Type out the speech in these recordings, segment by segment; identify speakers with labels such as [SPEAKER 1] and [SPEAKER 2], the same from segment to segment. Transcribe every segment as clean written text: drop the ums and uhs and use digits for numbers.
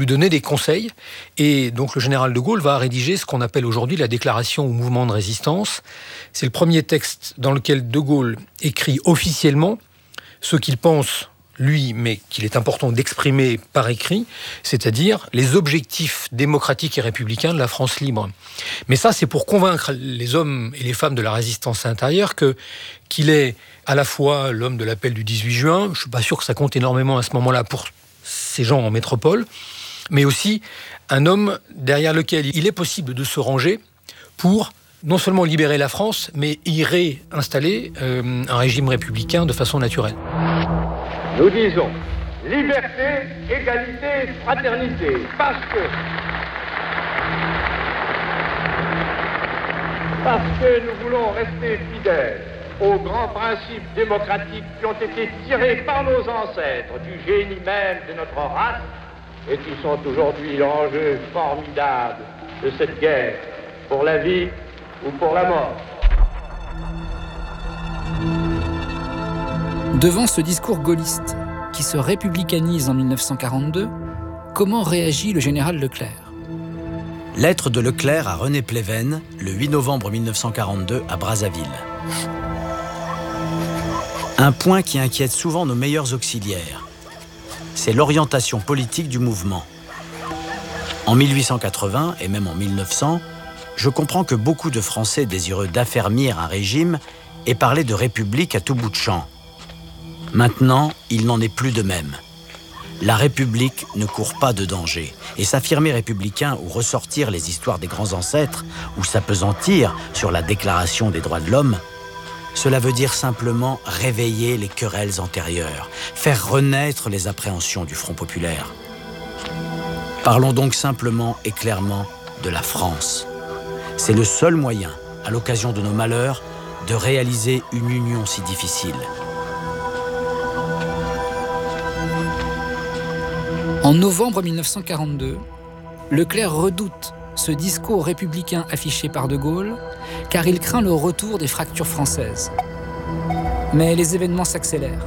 [SPEAKER 1] lui donner des conseils. Et donc le général de Gaulle va rédiger ce qu'on appelle aujourd'hui la déclaration au mouvement de résistance. C'est le premier texte dans lequel de Gaulle écrit officiellement ce qu'il pense, lui, mais qu'il est important d'exprimer par écrit, c'est-à-dire les objectifs démocratiques et républicains de la France libre. Mais ça, c'est pour convaincre les hommes et les femmes de la résistance intérieure qu'il est à la fois l'homme de l'appel du 18 juin, je ne suis pas sûr que ça compte énormément à ce moment-là pour ces gens en métropole, mais aussi un homme derrière lequel il est possible de se ranger pour non seulement libérer la France, mais y réinstaller un régime républicain de façon naturelle.
[SPEAKER 2] Nous disons liberté, égalité, fraternité, parce que nous voulons rester fidèles aux grands principes démocratiques qui ont été tirés par nos ancêtres du génie même de notre race et qui sont aujourd'hui l'enjeu formidable de cette guerre, pour la vie ou pour la mort.
[SPEAKER 3] Devant ce discours gaulliste qui se républicanise en 1942, comment réagit le général Leclerc ?
[SPEAKER 4] Lettre de Leclerc à René Pleven, le 8 novembre 1942 à Brazzaville. Un point qui inquiète souvent nos meilleurs auxiliaires, c'est l'orientation politique du mouvement. En 1880 et même en 1900, je comprends que beaucoup de Français désireux d'affermir un régime aient parlé de république à tout bout de champ. Maintenant, il n'en est plus de même. La République ne court pas de danger. Et s'affirmer républicain ou ressortir les histoires des grands ancêtres ou s'appesantir sur la Déclaration des droits de l'homme, cela veut dire simplement réveiller les querelles antérieures, faire renaître les appréhensions du Front populaire. Parlons donc simplement et clairement de la France. C'est le seul moyen, à l'occasion de nos malheurs, de réaliser une union si difficile.
[SPEAKER 3] En novembre 1942, Leclerc redoute ce discours républicain affiché par de Gaulle, car il craint le retour des fractures françaises. Mais les événements s'accélèrent.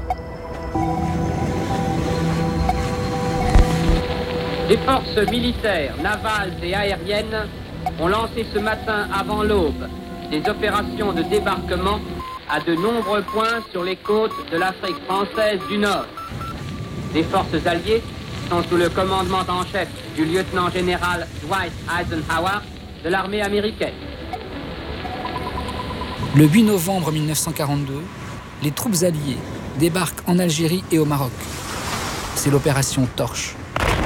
[SPEAKER 5] Les forces militaires, navales et aériennes ont lancé ce matin avant l'aube des opérations de débarquement à de nombreux points sur les côtes de l'Afrique française du Nord. Les forces alliées sont sous le commandement en chef du lieutenant-général Dwight Eisenhower de l'armée américaine.
[SPEAKER 3] Le 8 novembre 1942, les troupes alliées débarquent en Algérie et au Maroc. C'est l'opération Torche.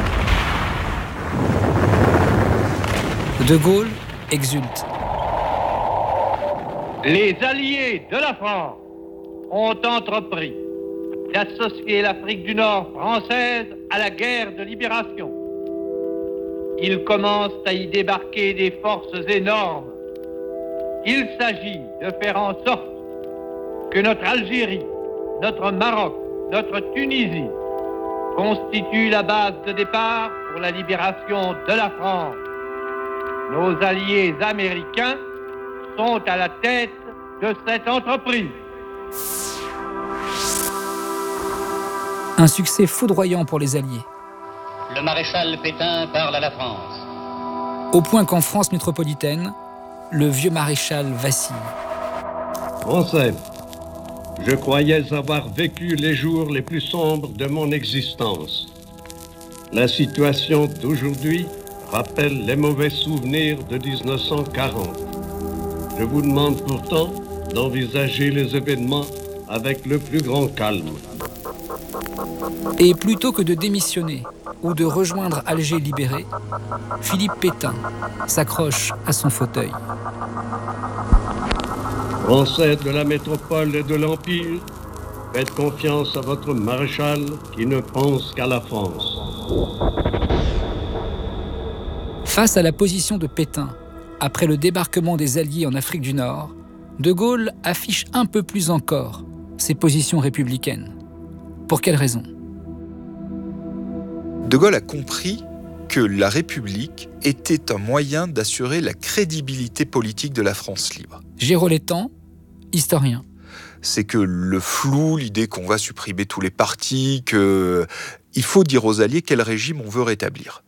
[SPEAKER 3] De Gaulle exulte.
[SPEAKER 2] Les alliés de la France ont entrepris d'associer l'Afrique du Nord française à la guerre de libération. Ils commencent à y débarquer des forces énormes. Il s'agit de faire en sorte que notre Algérie, notre Maroc, notre Tunisie constituent la base de départ pour la libération de la France. Nos alliés américains sont à la tête de cette entreprise.
[SPEAKER 3] Un succès foudroyant pour les Alliés.
[SPEAKER 6] Le maréchal Pétain parle à la France.
[SPEAKER 3] Au point qu'en France métropolitaine, le vieux maréchal vacille.
[SPEAKER 7] Français, je croyais avoir vécu les jours les plus sombres de mon existence. La situation d'aujourd'hui rappelle les mauvais souvenirs de 1940. Je vous demande pourtant d'envisager les événements avec le plus grand calme.
[SPEAKER 3] Et plutôt que de démissionner ou de rejoindre Alger libéré, Philippe Pétain s'accroche à son fauteuil.
[SPEAKER 7] Français de la métropole et de l'Empire, faites confiance à votre maréchal qui ne pense qu'à la France.
[SPEAKER 3] Face à la position de Pétain, après le débarquement des Alliés en Afrique du Nord, de Gaulle affiche un peu plus encore ses positions républicaines. Pour quelle raison ?
[SPEAKER 8] De Gaulle a compris que la République était un moyen d'assurer la crédibilité politique de la France libre.
[SPEAKER 3] Géraud Létang, historien.
[SPEAKER 8] C'est que le flou, l'idée qu'on va supprimer tous les partis, qu'il faut dire aux Alliés quel régime on veut rétablir.